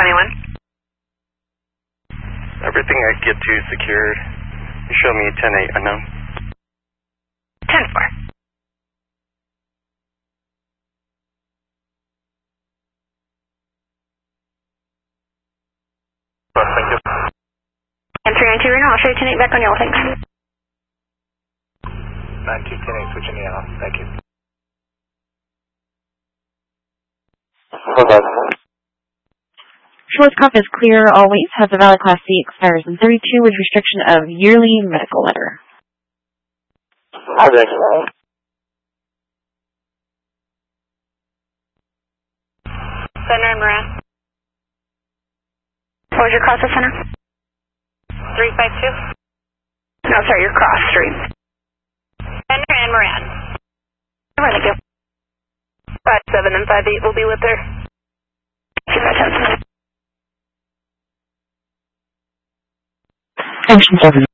21. Everything I get to is secured. You show me 10-8 unknown. 10-4. Thank you. And 392 Reno, I'll show you 10-8 back on yellow, thanks. 9210-8, switching to yellow. Thank you. Schwarzkopf is clear always, has a valid Class C, expires in 32 with restriction of yearly medical letter. Center and Moran. What was your cross of center? 352. No, sorry, your cross street. Center and Moran. Thank you. 57 and 58 will be with her. 257. Action 7.